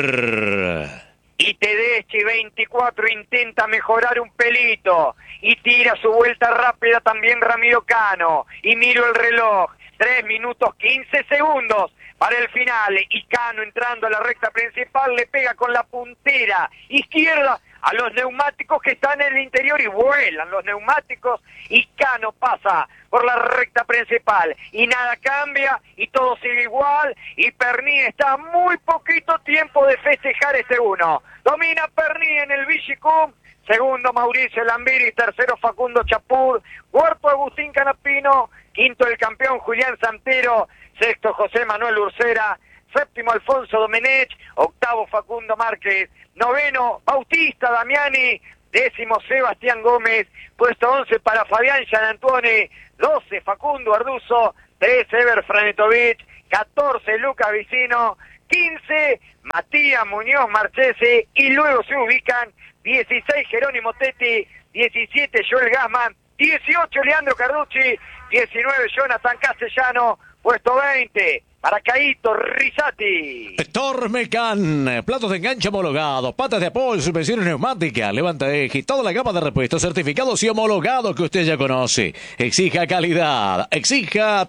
ar. Y Tedeschi veinticuatro intenta mejorar un pelito y tira su vuelta rápida también Ramiro Cano. Y miro el reloj, tres minutos quince segundos para el final. Y Cano entrando a la recta principal le pega con la puntera izquierda a los neumáticos que están en el interior y vuelan los neumáticos y Cano pasa por la recta principal y nada cambia y todo sigue igual y Pernía está a muy poquito tiempo de festejar este uno. Domina Pernía en el Vigicum, segundo Mauricio Lambiri, tercero Facundo Chapur, cuarto Agustín Canapino, quinto el campeón Julián Santero, sexto José Manuel Ursera, séptimo Alfonso Domenech, octavo Facundo Márquez, noveno Bautista Damiani, décimo Sebastián Gómez, puesto once para Fabián Gianantuoni, doce Facundo Arduzo, trece Eber Franetovich, catorce Lucas Vicino, quince Matías Muñoz Marchese y luego se ubican dieciséis Jerónimo Tetti, diecisiete Joel Gassman, dieciocho Leandro Carducci, diecinueve Jonathan Castellano, puesto veinte para Caíto Risati. Tormecan, platos de enganche homologados, patas de apoyo, suspensiones neumáticas, levanta eje y toda la gama de repuestos certificados y homologados que usted ya conoce. Exija calidad, exija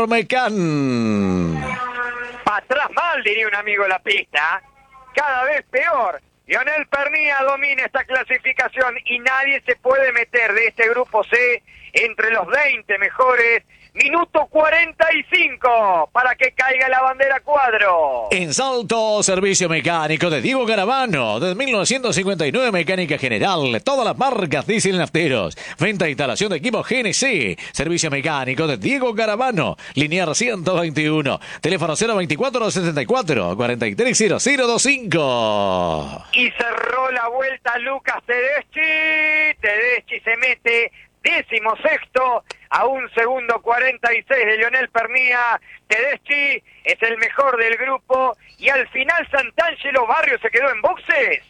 Tormecan. Para atrás mal, diría un amigo de la pista, cada vez peor. Lionel Pernía domina esta clasificación y nadie se puede meter de este grupo C entre los veinte mejores. Minuto cuarenta y cinco para que caiga la bandera cuadro. En Salto, servicio mecánico de Diego Garavano. Desde mil novecientos cincuenta y nueve, mecánica general. Todas las marcas diésel nafteros. Venta e instalación de equipos G N C. Servicio mecánico de Diego Garavano. Linear ciento veintiuno. Teléfono cero veinticuatro setenta y cuatro cuarenta y tres cero cero veinticinco. Y cerró la vuelta Lucas Tedeschi. Tedeschi se mete décimo sexto a un segundo cuarenta y seis de Lionel Pernía. Tedeschi es el mejor del grupo y al final Santangelo Barrio se quedó en boxes.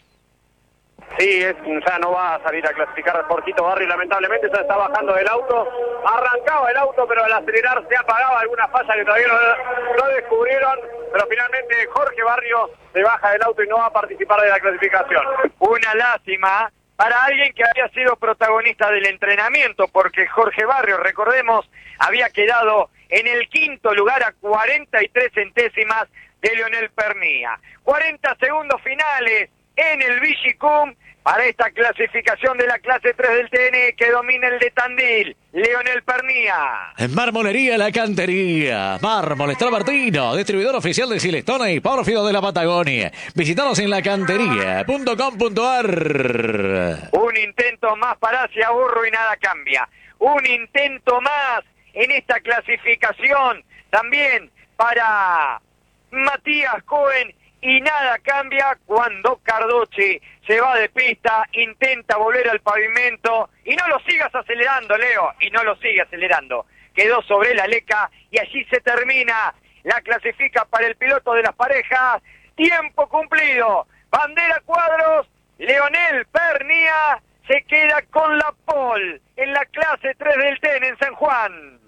Sí, es, ya no va a salir a clasificar por Quito Barrio, lamentablemente ya está bajando del auto, arrancaba el auto pero al acelerar se apagaba alguna falla que todavía no, no descubrieron, pero finalmente Jorge Barrio se baja del auto y no va a participar de la clasificación. Una lástima para alguien que había sido protagonista del entrenamiento, porque Jorge Barrio, recordemos, había quedado en el quinto lugar a cuarenta y tres centésimas de Lionel Pernía. cuarenta segundos finales en el Vigicum para esta clasificación de la clase tres del T N que domina el de Tandil, Lionel Pernía. En Marmolería La Cantería, Mármoles Travertino, distribuidor oficial de Silestone y Pórfido de la Patagonia. Visítanos en lacantería punto com punto a r. Un intento más para Hacia Burro y nada cambia. Un intento más en esta clasificación también para Matías Cohen. Y nada cambia cuando Carducci se va de pista, intenta volver al pavimento y no lo sigas acelerando, Leo, y no lo sigue acelerando. Quedó sobre la leca y allí se termina la clasifica para el piloto de las parejas. Tiempo cumplido, bandera cuadros, Lionel Pernía se queda con la pole en la clase tres del T E N en San Juan.